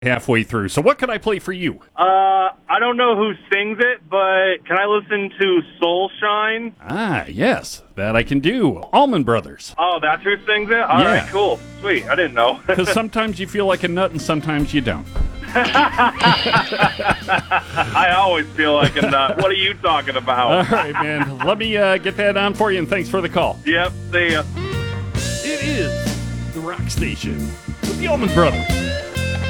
halfway through. So what can I play for you? I don't know who sings it, but can I listen to Soul Shine? Ah, yes, that I can do. Allman Brothers. Oh, that's who sings it? All right, cool. Sweet, I didn't know. Because sometimes you feel like a nut and sometimes you don't. I always feel like a nut. What are you talking about? All right, man. Let me get that on for you, and thanks for the call. Yep, see ya. It is the Rock Station with the Allman Brothers.